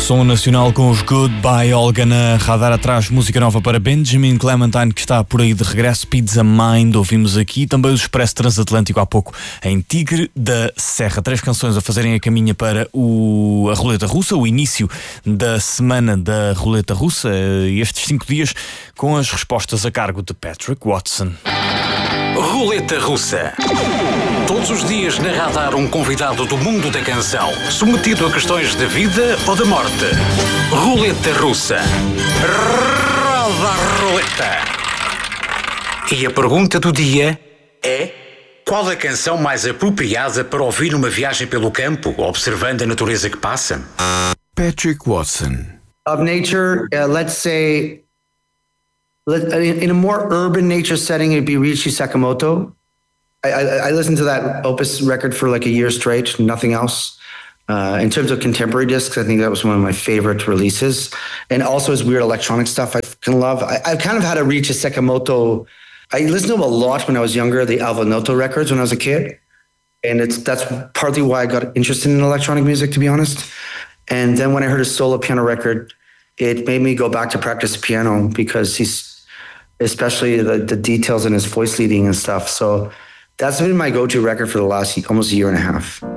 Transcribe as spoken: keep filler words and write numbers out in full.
Som nacional com os Goodbye Olga na radar atrás, música nova para Benjamin Clementine, que está por aí de regresso. Pizza Mind, ouvimos aqui também o Expresso Transatlântico há pouco em Tigre da Serra. Três canções a fazerem a caminha para o, a Roleta Russa, o início da semana da Roleta Russa, estes cinco dias com as respostas a cargo de Patrick Watson. Roleta Russa. Todos os dias na radar um convidado do mundo da canção, submetido a questões de vida ou de morte. Roleta Russa. Roda a roleta. E a pergunta do dia é: qual a canção mais apropriada para ouvir numa viagem pelo campo, observando a natureza que passa? Patrick Watson. Of nature, uh, let's say, let, in a more urban nature setting, it'd be Ryuichi Sakamoto. I, I, I listened to that Opus record for like a year straight, nothing else. Uh, in terms of contemporary discs, I think that was one of my favorite releases. And also his weird electronic stuff I can love. I, I've kind of had a Ryuichi Sakamoto. I listened to him a lot when I was younger, the Alvanoto records when I was a kid. And it's that's partly why I got interested in electronic music, to be honest. And then when I heard his solo piano record, it made me go back to practice piano because he's, especially the, the details in his voice leading and stuff. So that's been my go-to record for the last almost a year and a half.